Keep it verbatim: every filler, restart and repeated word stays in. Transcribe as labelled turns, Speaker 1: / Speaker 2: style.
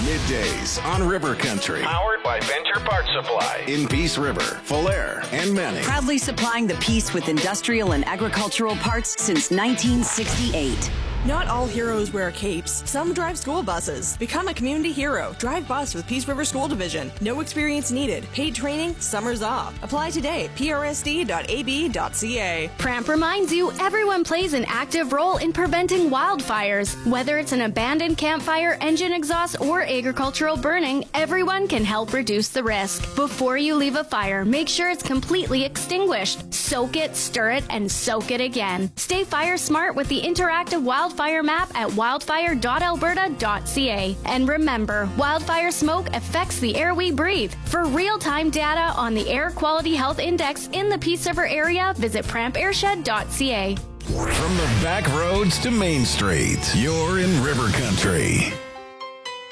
Speaker 1: Middays on River Country.
Speaker 2: Powered by Venture Parts Supply.
Speaker 1: In Peace River, Falher, and Manning.
Speaker 3: Proudly supplying the Peace with industrial and agricultural parts since nineteen sixty-eight.
Speaker 4: Not all heroes wear capes. Some drive school buses. Become a community hero. Drive bus with Peace River School Division. No experience needed. Paid training, summers off. Apply today. P R S D dot A B dot C A.
Speaker 5: Pramp reminds you everyone plays an active role in preventing wildfires. Whether it's an abandoned campfire, engine exhaust, or agricultural burning, everyone can help reduce the risk. Before you leave a fire, make sure it's completely extinguished. Soak it, stir it, and soak it again. Stay fire smart with the interactive wildfire Wildfire map at wildfire dot alberta dot c a. And remember, wildfire smoke affects the air we breathe. For real-time data on the Air Quality Health Index in the Peace River area, visit pramp airshed dot c a.
Speaker 1: From the back roads to Main Street, you're in River Country.